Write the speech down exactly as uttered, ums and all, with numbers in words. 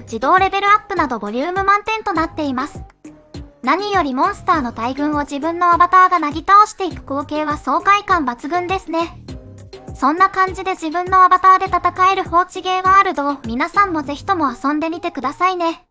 自動レベルアップなどボリューム満点となっています。何よりモンスターの大群を自分のアバターがなぎ倒していく光景は爽快感抜群ですね。そんな感じで自分のアバターで戦える放置ゲーワールドを皆さんもぜひとも遊んでみてくださいね。